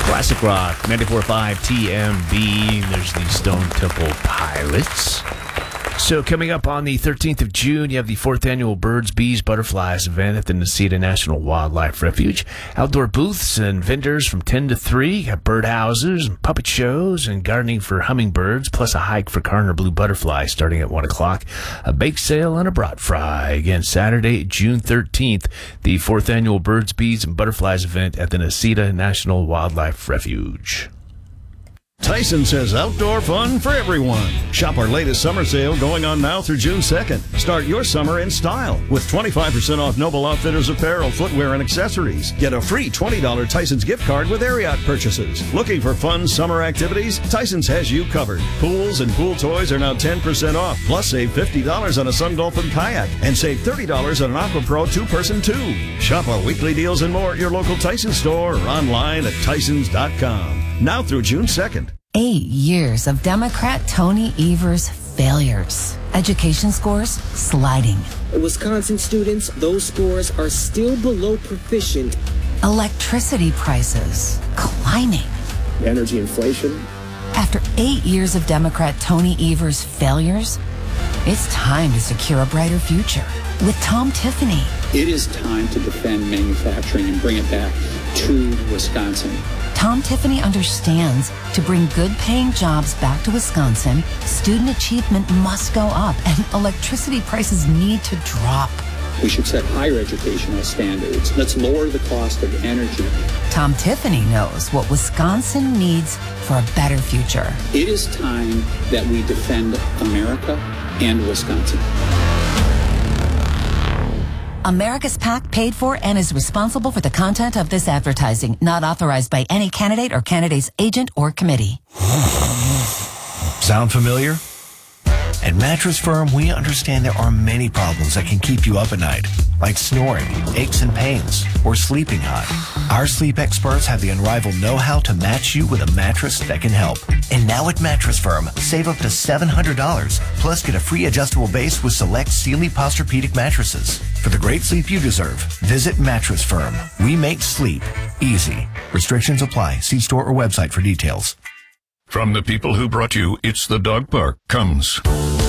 Classic Rock, 94.5 TMB. There's the Stone Temple Pilots. So coming up on the 13th of June, you have the 4th annual Birds, Bees, Butterflies event at the Necedah National Wildlife Refuge. Outdoor booths and vendors from 10 to 3. You got birdhouses and puppet shows and gardening for hummingbirds, plus a hike for Cardinal blue butterflies starting at 1 o'clock. A bake sale and a brat fry. Again, Saturday, June 13th, the 4th annual Birds, Bees, and Butterflies event at the Necedah National Wildlife Refuge. Tyson's has outdoor fun for everyone. Shop our latest summer sale going on now through June 2nd. Start your summer in style with 25% off Noble Outfitters apparel, footwear, and accessories. Get a free $20 Tyson's gift card with Ariat purchases. Looking for fun summer activities? Tyson's has you covered. Pools and pool toys are now 10% off. Plus, save $50 on a Sun Dolphin kayak and save $30 on an Aqua Pro two-person tube. Shop our weekly deals and more at your local Tyson store or online at Tysons.com. Now through June 2nd. 8 years of Democrat Tony Evers' failures. Education scores sliding. Wisconsin students, those scores are still below proficient. Electricity prices climbing. Energy inflation. After 8 years of Democrat Tony Evers' failures, it's time to secure a brighter future with Tom Tiffany. It is time to defend manufacturing and bring it back to Wisconsin. Tom Tiffany understands to bring good-paying jobs back to Wisconsin, student achievement must go up and electricity prices need to drop. We should set higher educational standards. Let's lower the cost of energy. Tom Tiffany knows what Wisconsin needs for a better future. It is time that we defend America and Wisconsin. America's PAC paid for and is responsible for the content of this advertising, not authorized by any candidate or candidate's agent or committee. Sound familiar? At Mattress Firm, we understand there are many problems that can keep you up at night, like snoring, aches and pains, or sleeping hot. Our sleep experts have the unrivaled know-how to match you with a mattress that can help. And now at Mattress Firm, save up to $700, plus get a free adjustable base with select Sealy Posturepedic mattresses. For the great sleep you deserve, visit Mattress Firm. We make sleep easy. Restrictions apply. See store or website for details. From the people who brought you It's the Dog Park comes